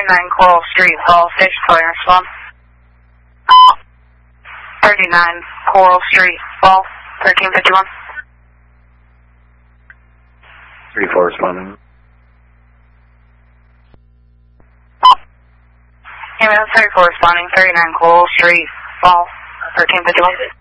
Coral Street, Fall, Station Fire, respond. 39 Coral Street, Fall, 1351. 34 responding. Ambulance 34 responding, 39 Coral Street, Fall, 1351.